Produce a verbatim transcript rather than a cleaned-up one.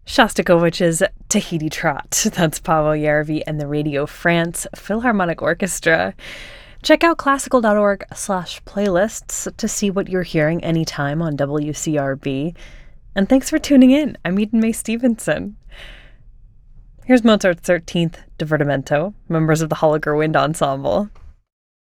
Shostakovich's Tahiti Trot. That's Paavo Järvi and the Radio France Philharmonic Orchestra. Check out classical.org slash playlists to see what you're hearing anytime on W C R B. And thanks for tuning in. I'm Eden Mae Stevenson. Here's Mozart's thirteenth Divertimento, members of the Holliger Wind Ensemble.